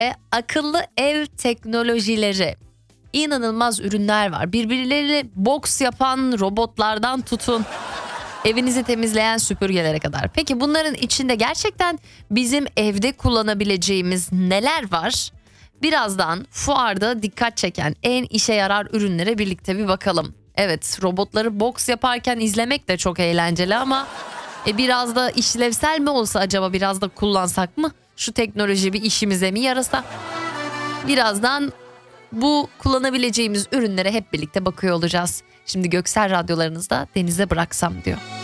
Akıllı ev teknolojileri. İnanılmaz ürünler var. Birbirleriyle boks yapan robotlardan tutun, evinizi temizleyen süpürgelere kadar. Peki bunların içinde gerçekten bizim evde kullanabileceğimiz neler var? Birazdan fuarda dikkat çeken en işe yarar ürünlere birlikte bir bakalım. Evet, robotları boks yaparken izlemek de çok eğlenceli ama biraz da işlevsel mi olsa acaba, biraz da kullansak mı? Şu teknoloji bir işimize mi yarasa? Birazdan bu kullanabileceğimiz ürünlere hep birlikte bakıyor olacağız. Şimdi Göksel radyolarınızda Denize Bıraksam diyor.